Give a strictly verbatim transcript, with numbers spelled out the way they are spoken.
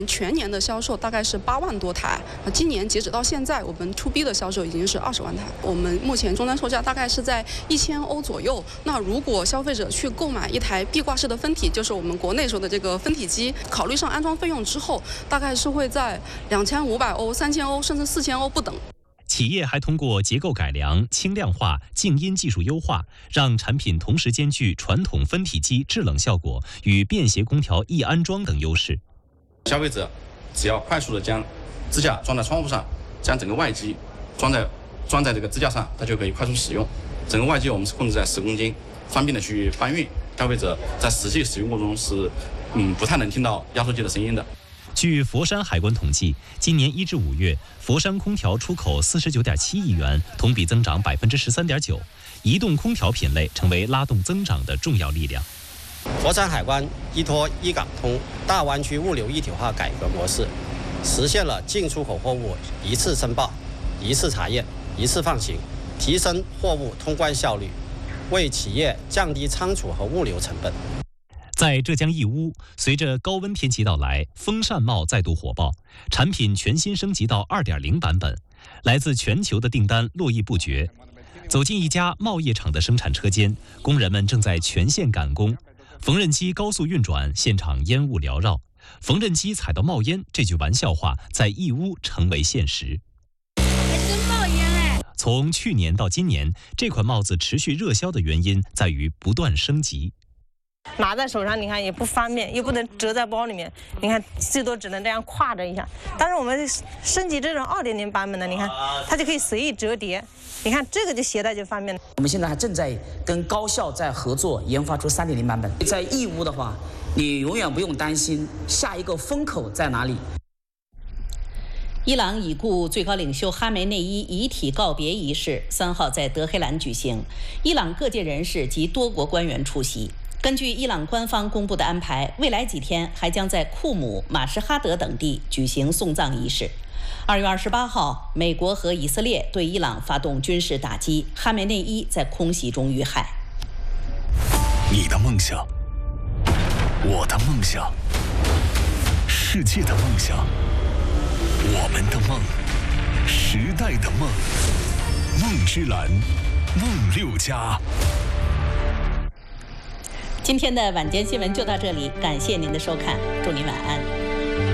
全年的销售大概是八万多台，今年截止到现在，我们 to B 的销售已经是二十万台。我们目前终端售价大概是在一千欧左右。那如果消费者去购买一台壁挂式的分体，就是我们国内说的这个分体机，考虑上安装费用之后，大概是会在两千五百欧、三千欧甚至四千欧不等。 企业还通过结构改良、轻量化、静音技术优化，让产品同时兼具传统分体机制冷效果与便携空调易安装等优势。 消费者只要快速的将支架装在窗户上，将整个外机装在装在这个支架上，它就可以快速使用。整个外机我们是控制在十公斤，方便的去搬运。消费者在实际使用过程中是嗯不太能听到压缩机的声音的。 据佛山海关统计，今年一至五月，佛山空调出口四十九点七亿元，同比增长百分之十三点九。移动空调品类成为拉动增长的重要力量。 佛山海关依托一港通大湾区物流一体化改革模式，实现了进出口货物一次申报、一次查验、一次放行，提升货物通关效率，为企业降低仓储和物流成本。 在浙江义乌，随着高温天气到来，风扇帽再度火爆，产品全新升级到 二点零 版本，来自全球的订单络绎不绝。走进一家帽业厂的生产车间，工人们正在全线赶工。缝纫机高速运转，现场烟雾缭绕。缝纫机踩到冒烟，这句玩笑话在义乌成为现实。 还真冒烟哎！ 从去年到今年，这款帽子持续热销的原因在于不断升级。 拿在手上，你看也不方便，又不能折在包里面，你看最多只能这样挎着一下。但是我们升级这种 二点零 版本的，你看它就可以随意折叠。你看这个就携带就方便了。 我们现在还正在跟高校在合作研发出 三点零 版本。在义乌的话，你永远不用担心下一个风口在哪里。 伊朗已故最高领袖哈梅内伊遗体告别仪式三号在德黑兰举行，伊朗各界人士及多国官员出席。根据伊朗官方公布的安排，未来几天还将在库姆、马什哈德等地举行送葬仪式。二月二十八号，美国和以色列对伊朗发动军事打击，哈梅内伊在空袭中遇害。 你的梦想，我的梦想，世界的梦想，我们的梦，时代的梦，梦之蓝，梦六家。 今天的晚间新闻就到这里，感谢您的收看，祝您晚安。